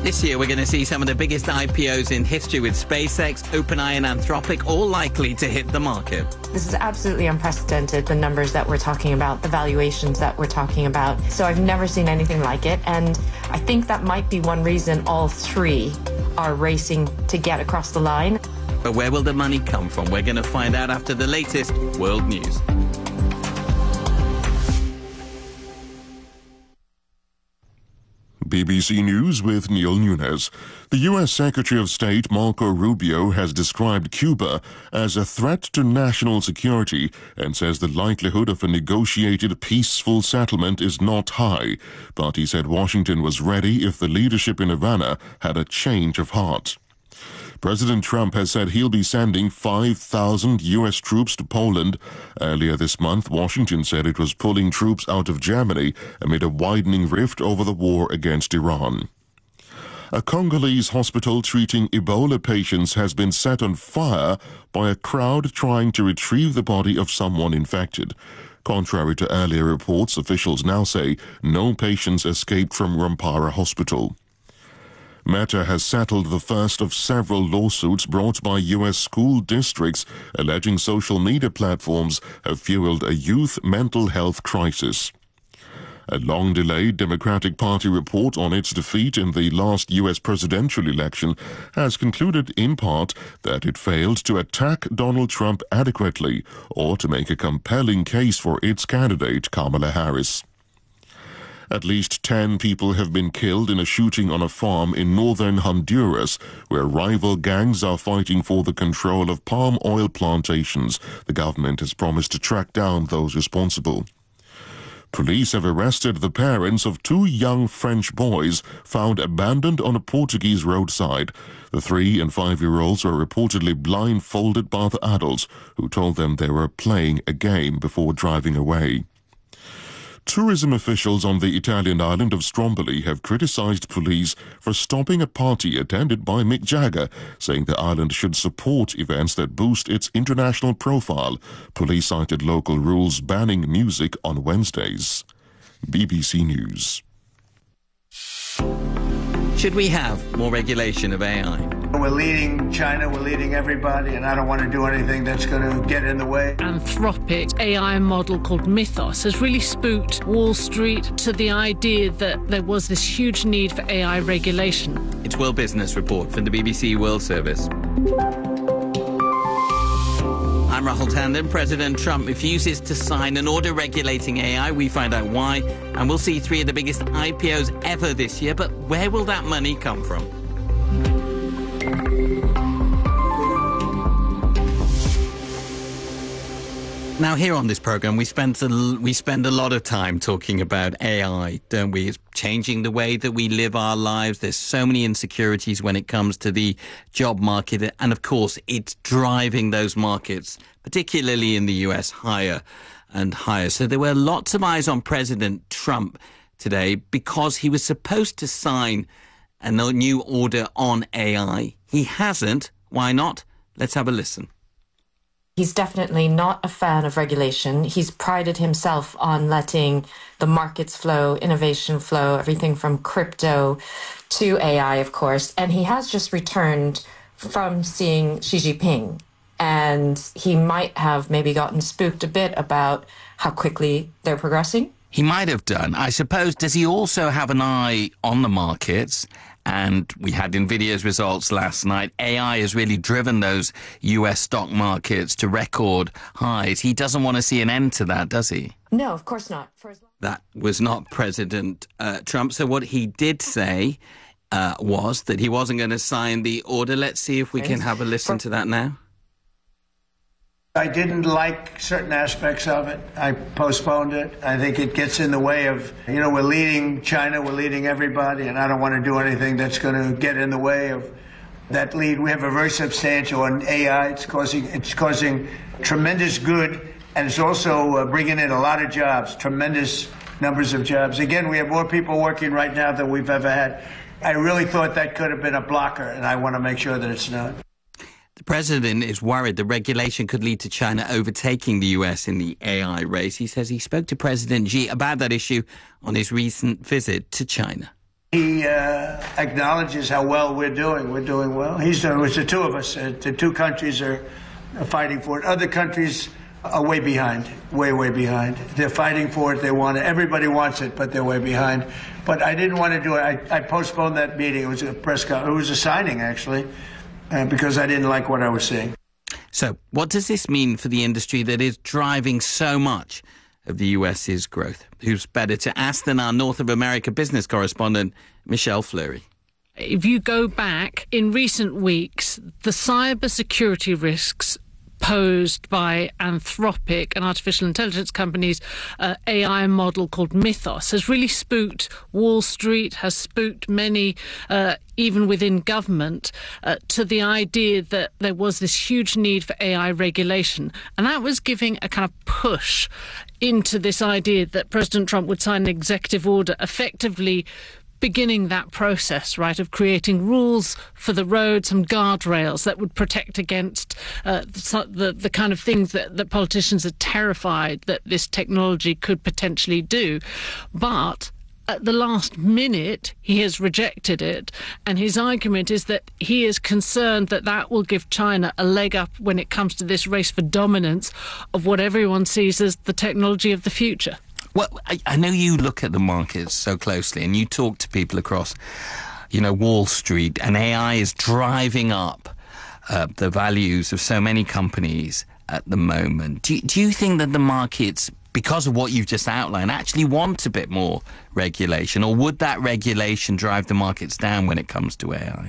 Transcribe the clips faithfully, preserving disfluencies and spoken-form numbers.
This year, we're going to see some of the biggest I P Os in history, with SpaceX, OpenAI and Anthropic all likely to hit the market. This is absolutely unprecedented, the numbers that we're talking about, the valuations that we're talking about. So I've never seen anything like it. And I think that might be one reason all three are racing to get across the line. But where will the money come from? We're going to find out after the latest world news. B B C News with Neil Nunes. The U S Secretary of State Marco Rubio has described Cuba as a threat to national security and says the likelihood of a negotiated peaceful settlement is not high. But he said Washington was ready if the leadership in Havana had a change of heart. President Trump has said he'll be sending five thousand U S troops to Poland. Earlier this month, Washington said it was pulling troops out of Germany amid a widening rift over the war against Iran. A Congolese hospital treating Ebola patients has been set on fire by a crowd trying to retrieve the body of someone infected. Contrary to earlier reports, officials now say no patients escaped from Rwampara Hospital. Meta has settled the first of several lawsuits brought by U S school districts alleging social media platforms have fueled a youth mental health crisis. A long-delayed Democratic Party report on its defeat in the last U S presidential election has concluded in part that it failed to attack Donald Trump adequately or to make a compelling case for its candidate, Kamala Harris. At least ten people have been killed in a shooting on a farm in northern Honduras, where rival gangs are fighting for the control of palm oil plantations. The government has promised to track down those responsible. Police have arrested the parents of two young French boys found abandoned on a Portuguese roadside. The three- and five-year-olds were reportedly blindfolded by the adults, who told them they were playing a game before driving away. Tourism officials on the Italian island of Stromboli have criticized police for stopping a party attended by Mick Jagger, saying the island should support events that boost its international profile. Police cited local rules banning music on Wednesdays. B B C News. Should we have more regulation of A I? We're leading China, we're leading everybody, and I don't want to do anything that's going to get in the way. Anthropic A I model called Mythos has really spooked Wall Street to the idea that there was this huge need for A I regulation. It's World Business Report from the B B C World Service. I'm Rahul Tandon. President Trump refuses to sign an order regulating A I. We find out why, and we'll see three of the biggest I P Os ever this year. But where will that money come from? Now, here on this program, we spend a, we spend a lot of time talking about A I, don't we? It's changing the way that we live our lives. There's so many insecurities when it comes to the job market. And of course, it's driving those markets, particularly in the U S, higher and higher. So there were lots of eyes on President Trump today because he was supposed to sign a new order on A I. He hasn't. Why not? Let's have a listen. He's definitely not a fan of regulation. He's prided himself on letting the markets flow, innovation flow, everything from crypto to A I, of course. And he has just returned from seeing Xi Jinping. And he might have maybe gotten spooked a bit about how quickly they're progressing. He might have done. I suppose, does he also have an eye on the markets? And we had NVIDIA's results last night. A I has really driven those U S stock markets to record highs. He doesn't want to see an end to that, does he? No, of course not. For as long- that was not President uh, Trump. So what he did say uh, was that he wasn't going to sign the order. Let's see if we can have a listen to that now. I didn't like certain aspects of it. I postponed it. I think it gets in the way of, you know, we're leading China, we're leading everybody, and I don't want to do anything that's going to get in the way of that lead. We have a very substantial on A I. It's causing, it's causing tremendous good, and it's also uh, bringing in a lot of jobs, tremendous numbers of jobs. Again, we have more people working right now than we've ever had. I really thought that could have been a blocker, and I want to make sure that it's not. The president is worried the regulation could lead to China overtaking the U S in the A I race. He says he spoke to President Xi about that issue on his recent visit to China. He uh, acknowledges how well we're doing. We're doing well. He's doing. It's the two of us. Uh, the two countries are fighting for it. Other countries are way behind, way, way behind. They're fighting for it. They want it. Everybody wants it, but they're way behind. But I didn't want to do it. I, I postponed that meeting. It was a press conference. It was a signing, actually, uh, because I didn't like what I was seeing. So what does this mean for the industry that is driving so much of the U S's growth? Who's better to ask than our North of America business correspondent, Michelle Fleury? If you go back in recent weeks, the cybersecurity risks posed by Anthropic, an artificial intelligence company's uh, A I model called Mythos, has really spooked Wall Street, has spooked many, uh, even within government, uh, to the idea that there was this huge need for A I regulation. And that was giving a kind of push into this idea that President Trump would sign an executive order effectively beginning that process, right, of creating rules for the road, some guardrails that would protect against uh, the, the the kind of things that, that politicians are terrified that this technology could potentially do. But at the last minute, he has rejected it. And his argument is that he is concerned that that will give China a leg up when it comes to this race for dominance of what everyone sees as the technology of the future. Well, I, I know you look at the markets so closely and you talk to people across, you know, Wall Street, and A I is driving up uh, the values of so many companies at the moment. Do, do you think that the markets, because of what you've just outlined, actually want a bit more regulation, or would that regulation drive the markets down when it comes to A I?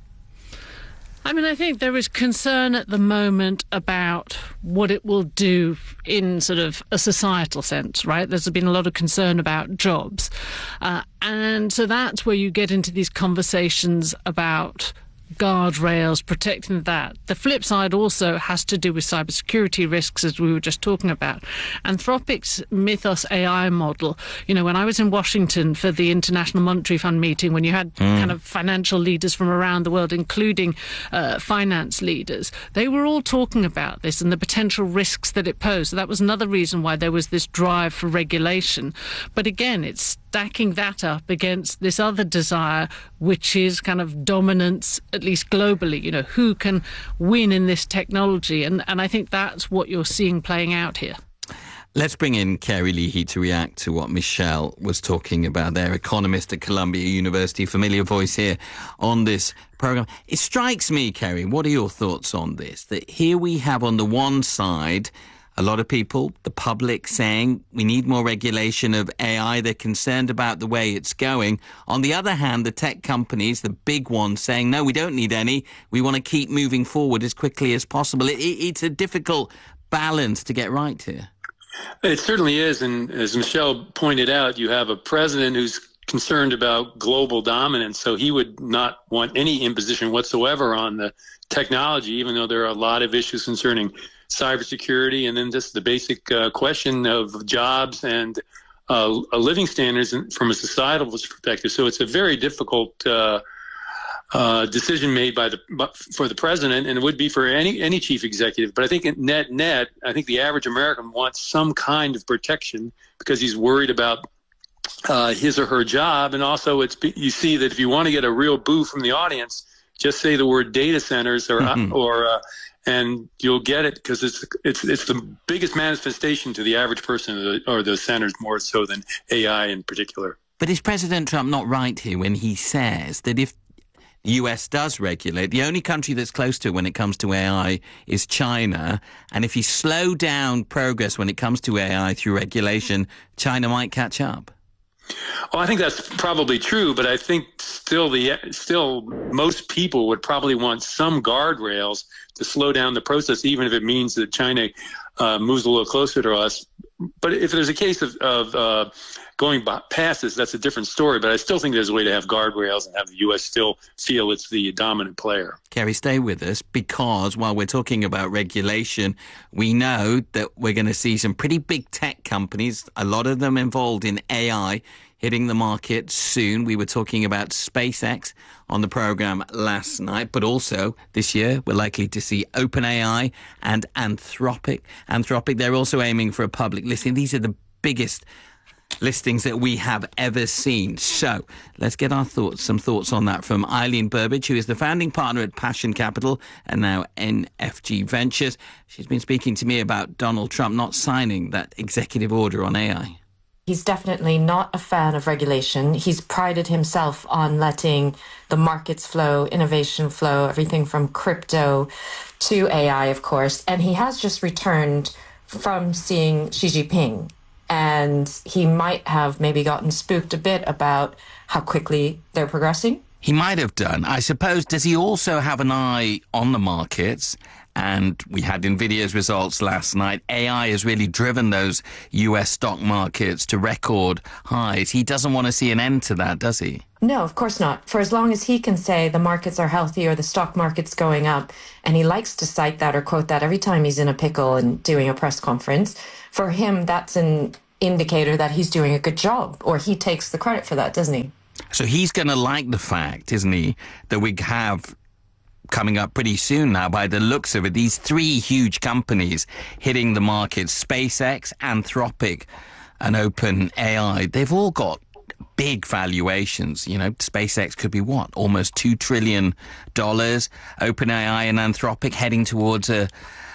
I mean, I think there is concern at the moment about what it will do in sort of a societal sense, right? There's been a lot of concern about jobs. Uh, and so that's where you get into these conversations about guardrails, protecting that. The flip side also has to do with cybersecurity risks, as we were just talking about. Anthropic's Mythos A I model, you know, when I was in Washington for the International Monetary Fund meeting, when you had mm. kind of financial leaders from around the world, including uh, finance leaders, they were all talking about this and the potential risks that it posed. So that was another reason why there was this drive for regulation. But again, it's stacking that up against this other desire, which is kind of dominance, at least globally. You know, who can win in this technology? And, and I think that's what you're seeing playing out here. Let's bring in Kerry Leahy to react to what Michelle was talking about there, economist at Columbia University, familiar voice here on this program. It strikes me, Kerry, what are your thoughts on this? That here we have on the one side a lot of people, the public, saying we need more regulation of A I. They're concerned about the way it's going. On the other hand, the tech companies, the big ones, saying, no, we don't need any. We want to keep moving forward as quickly as possible. It, it, it's a difficult balance to get right here. It certainly is. And as Michelle pointed out, you have a president who's concerned about global dominance. So he would not want any imposition whatsoever on the technology, even though there are a lot of issues concerning cybersecurity, and then just the basic uh, question of jobs and uh, living standards from a societal perspective. So it's a very difficult uh, uh, decision made by the for the president, and it would be for any any chief executive. But I think net net, I think the average American wants some kind of protection because he's worried about uh, his or her job, and also it's you see that if you want to get a real boo from the audience, just say the word data centers or mm-hmm. or uh, and you'll get it, because it's it's it's the biggest manifestation to the average person, or the centers more so than A I in particular. But is President Trump not right here when he says that if the U S does regulate, the only country that's close to it when it comes to A I is China, and if you slow down progress when it comes to A I through regulation, China might catch up? Well, I think that's probably true, but I think still the still most people would probably want some guardrails to slow down the process, even if it means that China uh, moves a little closer to us. But if there's a case of, of uh, going past this, that's a different story. But I still think there's a way to have guardrails and have the U S still feel it's the dominant player. Kerry, stay with us, because while we're talking about regulation, we know that we're going to see some pretty big tech companies, a lot of them involved in A I, hitting the market soon. We were talking about SpaceX on the program last night, but also this year we're likely to see OpenAI and Anthropic. Anthropic, they're also aiming for a public listing. These are the biggest listings that we have ever seen. So let's get our thoughts, some thoughts on that from Eileen Burbidge, who is the founding partner at Passion Capital and now N F G Ventures. She's been speaking to me about Donald Trump not signing that executive order on A I. He's definitely not a fan of regulation. He's prided himself on letting the markets flow, innovation flow, everything from crypto to A I, of course. And he has just returned from seeing Xi Jinping. And he might have maybe gotten spooked a bit about how quickly they're progressing. He might have done. I suppose, does he also have an eye on the markets? And we had NVIDIA's results last night. A I has really driven those U S stock markets to record highs. He doesn't want to see an end to that, does he? No, of course not. For as long as he can say the markets are healthy or the stock market's going up, and he likes to cite that or quote that every time he's in a pickle and doing a press conference, for him, that's an indicator that he's doing a good job, or he takes the credit for that, doesn't he? So he's going to like the fact, isn't he, that we have coming up pretty soon now, by the looks of it, these three huge companies hitting the market, SpaceX, Anthropic, and OpenAI. They've all got big valuations. You know, SpaceX could be what? Almost two trillion dollars. OpenAI and Anthropic heading towards a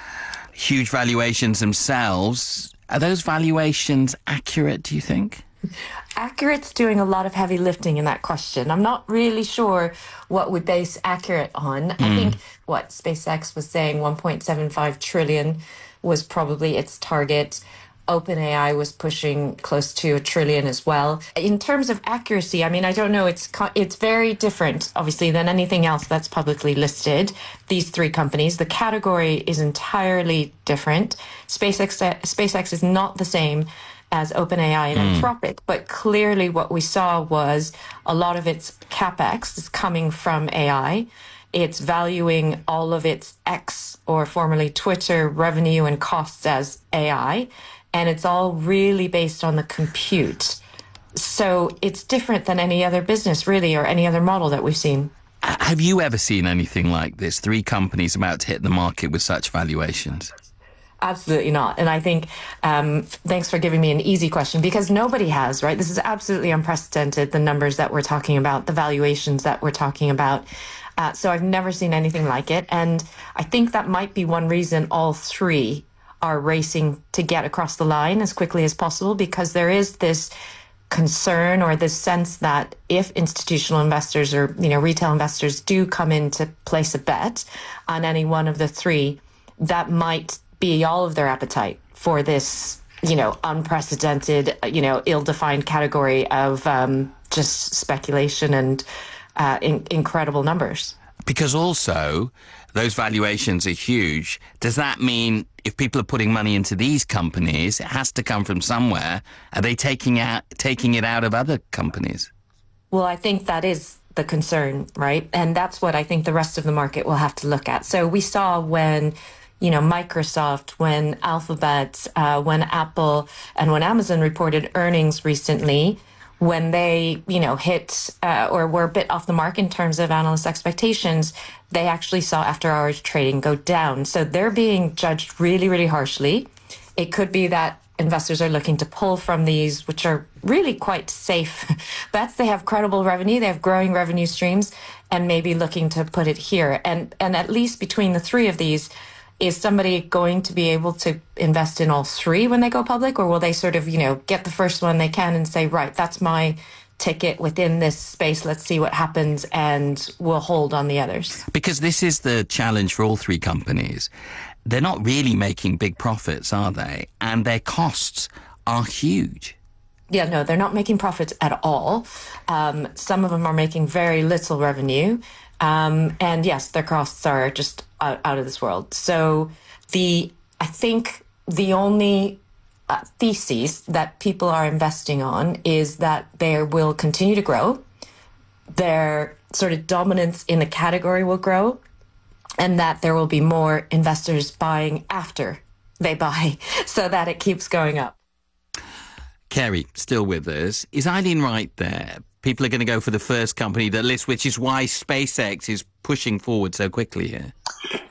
huge valuations themselves. Are those valuations accurate, do you think? Accurate's doing a lot of heavy lifting in that question. I'm not really sure what we base accurate on. Mm. I think what SpaceX was saying, one point seven five trillion was probably its target. OpenAI was pushing close to a trillion as well. In terms of accuracy, I mean, I don't know. It's it's very different, obviously, than anything else that's publicly listed. These three companies, the category is entirely different. SpaceX SpaceX is not the same as OpenAI and mm. Anthropic, but clearly what we saw was a lot of its capex is coming from A I. It's valuing all of its X, or formerly Twitter, revenue and costs as A I, and it's all really based on the compute. So it's different than any other business, really, or any other model that we've seen. Have you ever seen anything like this? Three companies about to hit the market with such valuations? Absolutely not. And I think, um, thanks for giving me an easy question, because nobody has, right? This is absolutely unprecedented, the numbers that we're talking about, the valuations that we're talking about. Uh, so I've never seen anything like it. And I think that might be one reason all three are racing to get across the line as quickly as possible, because there is this concern or this sense that if institutional investors or, you know, retail investors do come in to place a bet on any one of the three, that might be all of their appetite for this, you know, unprecedented, you know, ill-defined category of um, just speculation and uh, in- incredible numbers. Because also, those valuations are huge. Does that mean if people are putting money into these companies, it has to come from somewhere? Are they taking out taking it out of other companies? Well, I think that is the concern, right? And that's what I think the rest of the market will have to look at. So we saw when, you know, Microsoft, when Alphabet, uh, when Apple, and when Amazon reported earnings recently, when they, you know, hit uh, or were a bit off the mark in terms of analyst expectations, they actually saw after hours trading go down. So they're being judged really, really harshly. It could be that investors are looking to pull from these, which are really quite safe bets. They have credible revenue, they have growing revenue streams, and maybe looking to put it here. And and at least between the three of these, is somebody going to be able to invest in all three when they go public, or will they sort of, you know, get the first one they can and say, right, that's my ticket within this space, let's see what happens, and we'll hold on the others? Because this is the challenge for all three companies. They're not really making big profits, are they? And their costs are huge. Yeah, no, they're not making profits at all. Um, some of them are making very little revenue. Um, and yes, their costs are just out, out of this world. So the I think the only uh, thesis that people are investing on is that they will continue to grow. Their sort of dominance in the category will grow, and that there will be more investors buying after they buy so that it keeps going up. Kerry, still with us. Is Eileen right there? People are going to go for the first company that lists, which is why SpaceX is pushing forward so quickly here.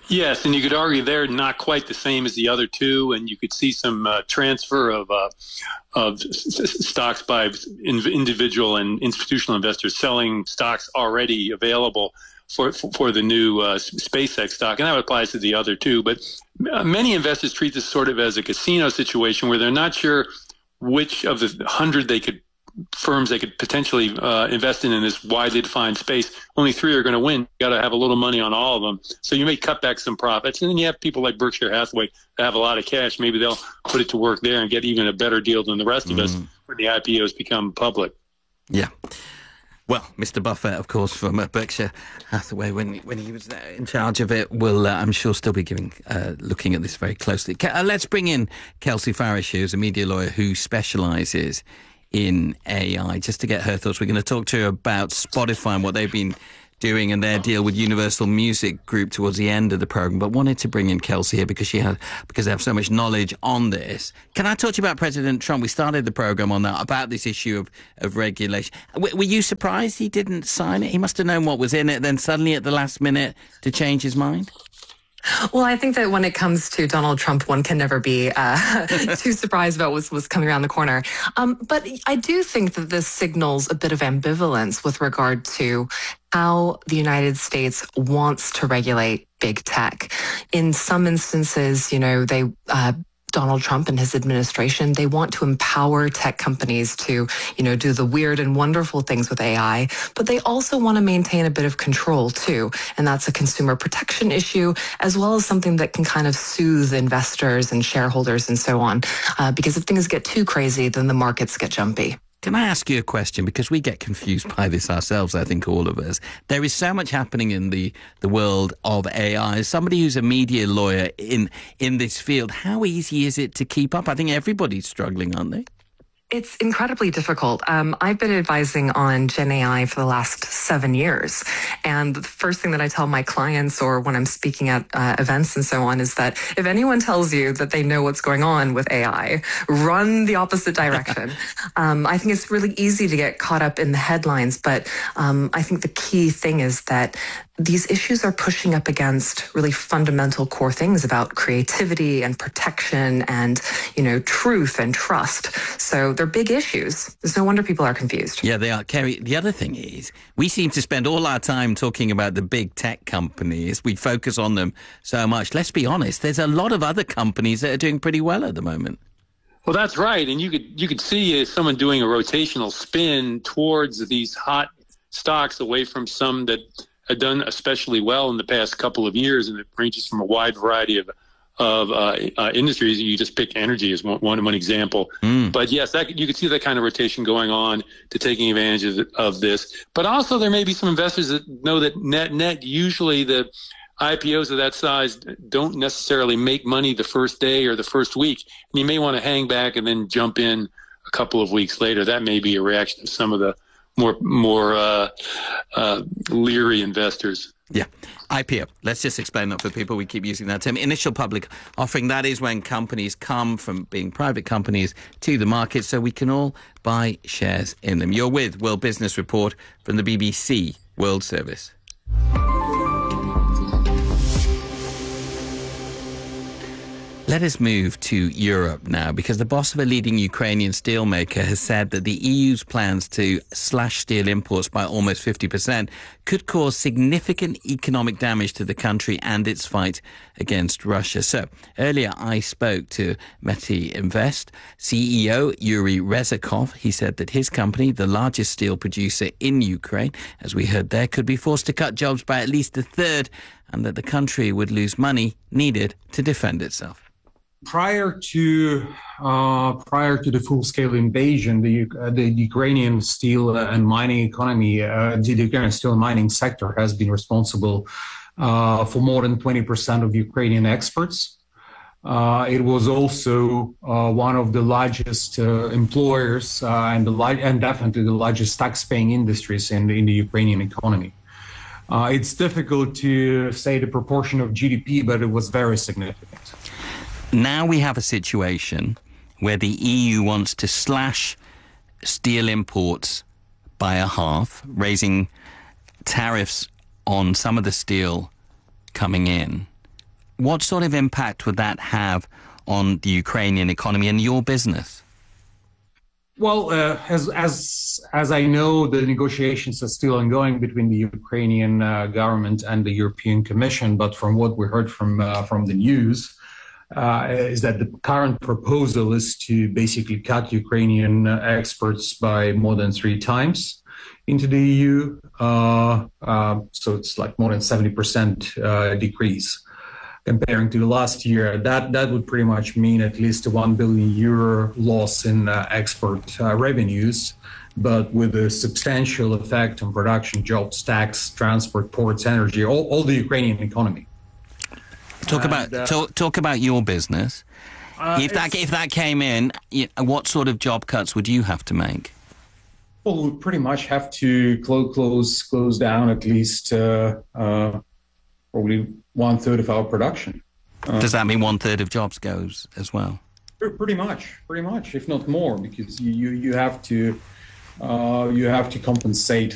Yes, and you could argue they're not quite the same as the other two, and you could see some uh, transfer of uh, of s- s- stocks by in- individual and institutional investors selling stocks already available for for, for the new uh, SpaceX stock, and that applies to the other two. But uh, many investors treat this sort of as a casino situation where they're not sure which of the hundred they could firms they could potentially uh, invest in in this widely defined space. Only three are going to win. You got to have a little money on all of them. So you may cut back some profits. And then you have people like Berkshire Hathaway that have a lot of cash. Maybe they'll put it to work there and get even a better deal than the rest of mm. us when the I P Os become public. Yeah. Well, Mister Buffett, of course, from uh, Berkshire Hathaway, when when he was in charge of it, will, uh, I'm sure, still be giving, uh, looking at this very closely. Ke- uh, let's bring in Kelsey Farish, who's a media lawyer who specialises in A I, just to get her thoughts. We're going to talk to her about Spotify and what they've been doing and their deal with Universal Music Group towards the end of the program, but wanted to bring in Kelsey here because she has because they have so much knowledge on this. Can I talk to you about President Trump? We started the program on that, about this issue of, of regulation. W- were you surprised he didn't sign it? He must have known what was in it, then suddenly at the last minute to change his mind? Well, I think that when it comes to Donald Trump, one can never be uh, too surprised about what's, what's coming around the corner. Um, but I do think that this signals a bit of ambivalence with regard to how the United States wants to regulate big tech. In some instances, you know, they uh, Donald Trump and his administration, they want to empower tech companies to, you know, do the weird and wonderful things with A I, but they also want to maintain a bit of control too. And that's a consumer protection issue, as well as something that can kind of soothe investors and shareholders and so on. Uh, because if things get too crazy, then the markets get jumpy. Can I ask you a question? Because we get confused by this ourselves, I think, all of us. There is so much happening in the, the world of A I. As somebody who's a media lawyer in, in this field, how easy is it to keep up? I think everybody's struggling, aren't they? It's incredibly difficult. Um, I've been advising on Gen A I for the last seven years. And the first thing that I tell my clients or when I'm speaking at uh, events and so on is that if anyone tells you that they know what's going on with A I, run the opposite direction. um, I think it's really easy to get caught up in the headlines, but um, I think the key thing is that these issues are pushing up against really fundamental core things about creativity and protection and, you know, truth and trust. So they're big issues. There's no wonder people are confused. Yeah, they are. Kerry, the other thing is we seem to spend all our time talking about the big tech companies. We focus on them so much. Let's be honest, there's a lot of other companies that are doing pretty well at the moment. Well, that's right. And you could you could see someone doing a rotational spin towards these hot stocks away from some that had done especially well in the past couple of years, and it ranges from a wide variety of of uh, uh, industries. You just pick energy as one one, one example. Mm. But yes, that, you could see that kind of rotation going on to taking advantage of, of this. But also there may be some investors that know that net net usually the I P Os of that size don't necessarily make money the first day or the first week. And you may want to hang back and then jump in a couple of weeks later. That may be a reaction to some of the more more uh, uh, leery investors. Yeah. I P O. Let's just explain that for people. We keep using that term. Initial public offering, that is when companies come from being private companies to the market so we can all buy shares in them. You're with World Business Report from the B B C World Service. Let us move to Europe now, because the boss of a leading Ukrainian steelmaker has said that the E U's plans to slash steel imports by almost fifty percent could cause significant economic damage to the country and its fight against Russia. So earlier I spoke to Metinvest C E O Yuri Rezakov. He said that his company, the largest steel producer in Ukraine, as we heard there, could be forced to cut jobs by at least a third, and that the country would lose money needed to defend itself. Prior to uh, prior to the full-scale invasion, the uh, the Ukrainian steel and mining economy, uh, the Ukrainian steel and mining sector has been responsible uh, for more than twenty percent of Ukrainian exports. Uh, it was also uh, one of the largest uh, employers uh, and the li- and definitely the largest tax-paying industries in the, in the Ukrainian economy. Uh, it's difficult to say the proportion of G D P, but it was very significant. Now we have a situation where the E U wants to slash steel imports by a half, raising tariffs on some of the steel coming in. What sort of impact would that have on the Ukrainian economy and your business? Well, uh, as as as I know, the negotiations are still ongoing between the Ukrainian uh, government and the European Commission. But from what we heard from uh, from the news, uh, is that the current proposal is to basically cut Ukrainian uh, exports by more than three times into the E U. Uh, uh, so it's like more than seventy percent uh, decrease comparing to the last year. That that would pretty much mean at least a one billion euro loss in uh, export uh, revenues, but with a substantial effect on production, jobs, tax, transport, ports, energy, all, all the Ukrainian economy. Talk and, about uh, talk, talk about your business. Uh, if that if that came in, what sort of job cuts would you have to make? Well, we pretty much have to close close close down at least uh, uh, probably one third of our production. Uh, Does that mean one third of jobs goes as well? Pretty much, pretty much, if not more, because you you, you have to uh, you have to compensate